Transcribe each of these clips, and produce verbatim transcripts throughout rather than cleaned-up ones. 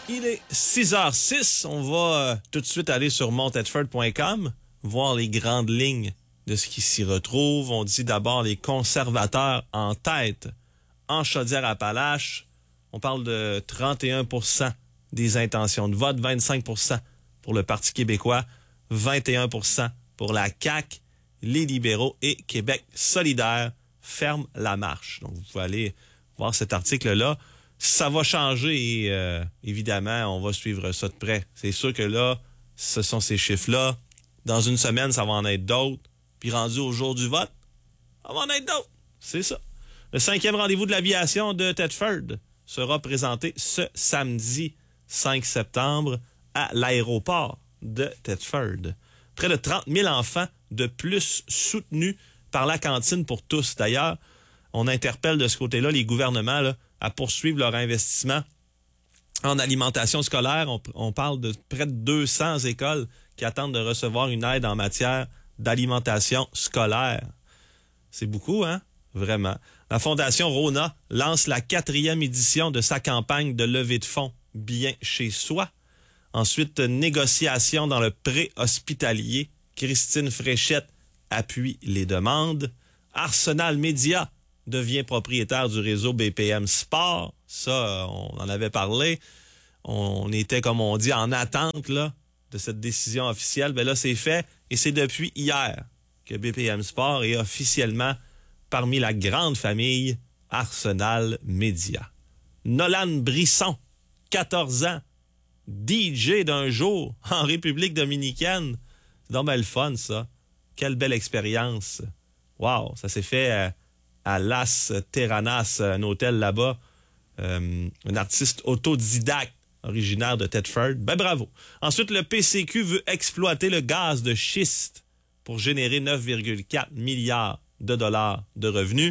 Il est six heures six. On va euh, tout de suite aller sur mont tedford point com, voir les grandes lignes de ce qui s'y retrouve. On dit d'abord les conservateurs en tête en Chaudière-Appalaches. On parle de trente et un pour cent des intentions de vote, vingt-cinq pour cent pour le Parti québécois, vingt et un pour cent pour la C A Q. Les libéraux et Québec solidaire ferment la marche. Donc, vous pouvez aller voir cet article-là. Ça va changer et euh, évidemment, on va suivre ça de près. C'est sûr que là, ce sont ces chiffres-là. Dans une semaine, ça va en être d'autres. Puis rendu au jour du vote, ça va en être d'autres. C'est ça. Le cinquième rendez-vous de l'aviation de Tedford sera présenté ce samedi cinq septembre à l'aéroport de Tedford. Près de trente mille enfants de plus soutenus par la cantine pour tous. D'ailleurs, on interpelle de ce côté-là les gouvernements là, à poursuivre leur investissement en alimentation scolaire. On, on parle de près de deux cents écoles qui attendent de recevoir une aide en matière d'alimentation scolaire. C'est beaucoup, hein? Vraiment. La Fondation Rona lance la quatrième édition de sa campagne de levée de fonds Bien chez soi. Ensuite, négociation dans le pré-hospitalier. Christine Fréchette appuie les demandes. Arsenal Média devient propriétaire du réseau B P M Sport. Ça, on en avait parlé. On était, comme on dit, en attente là, de cette décision officielle. Ben là, c'est fait. Et c'est depuis hier que B P M Sport est officiellement parmi la grande famille Arsenal Média. Nolan Brisson, quatorze ans, D J d'un jour en République dominicaine. C'est donc bien le fun, ça. Quelle belle expérience. Wow, ça s'est fait à, à Las Terranas, un hôtel là-bas. Euh, un artiste autodidacte originaire de Tedford. Ben bravo. Ensuite, le P C Q veut exploiter le gaz de schiste pour générer neuf virgule quatre milliards de dollars de revenus.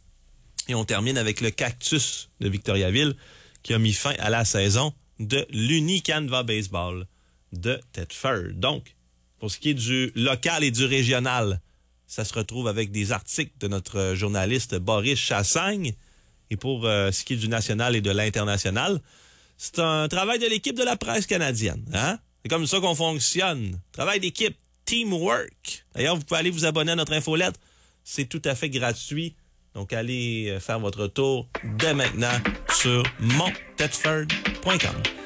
Et on termine avec le Cactus de Victoriaville qui a mis fin à la saison de l'Unicanva Baseball de Tedford. Donc, pour ce qui est du local et du régional, ça se retrouve avec des articles de notre journaliste Boris Chassagne. Et pour euh, ce qui est du national et de l'international, c'est un travail de l'équipe de la presse canadienne. Hein? C'est comme ça qu'on fonctionne. Travail d'équipe, teamwork. D'ailleurs, vous pouvez aller vous abonner à notre infolettre. C'est tout à fait gratuit. Donc, allez faire votre tour dès maintenant sur mont tedford point com.